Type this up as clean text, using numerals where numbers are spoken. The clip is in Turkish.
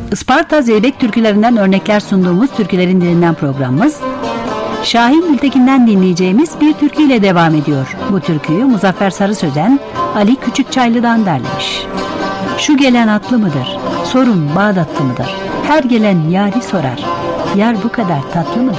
Isparta Zeybek türkülerinden örnekler sunduğumuz Türkülerin Dilinden programımız, Şahin Gültekin'den dinleyeceğimiz bir türküyle devam ediyor. Bu türküyü Muzaffer Sarı Sözen, Ali Küçükçaylı'dan derlemiş. Şu gelen atlı mıdır? Sorun Bağdatlı mıdır? Her gelen yari sorar. Yar bu kadar tatlı mıdır?